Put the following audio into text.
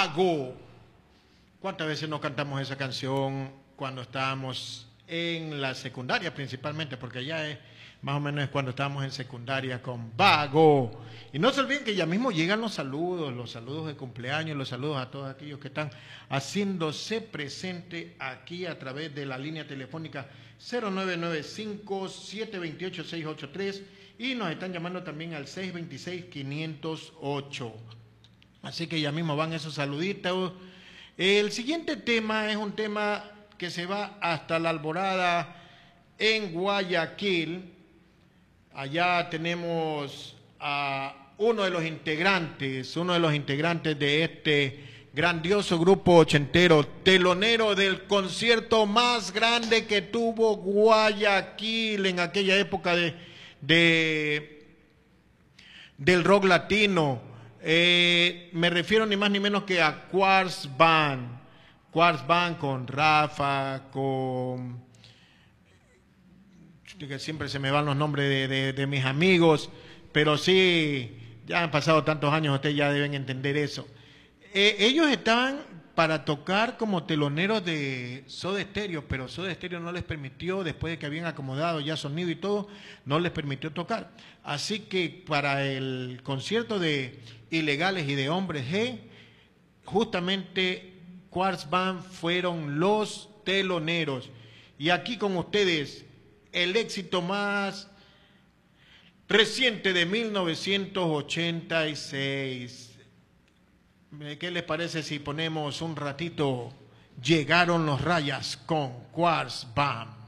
Vago. ¿Cuántas veces no cantamos esa canción cuando estábamos en la secundaria principalmente? Porque ya es más o menos cuando estábamos en secundaria con Vago. Y no se olviden que ya mismo llegan los saludos de cumpleaños, los saludos a todos aquellos que están haciéndose presente aquí a través de la línea telefónica 0995-728-683 y nos están llamando también al 626-508. Así que ya mismo van esos saluditos. El siguiente tema es un tema que se va hasta la Alborada en Guayaquil. Allá tenemos a uno de los integrantes de este grandioso grupo ochentero, telonero del concierto más grande que tuvo Guayaquil en aquella época del rock latino. Me refiero ni más ni menos que a Quartz Band con Rafa, que siempre se me van los nombres de mis amigos, pero sí, ya han pasado tantos años, ustedes ya deben entender eso. Ellos estaban para tocar como teloneros de Soda Stereo, pero Soda Stereo no les permitió, después de que habían acomodado ya sonido y todo, no les permitió tocar. Así que para el concierto de Ilegales y de Hombres G, justamente Quartz Band fueron los teloneros. Y aquí con ustedes, el éxito más reciente de 1986. ¿Qué les parece si ponemos un ratito Llegaron los Rayas con Quartz Band?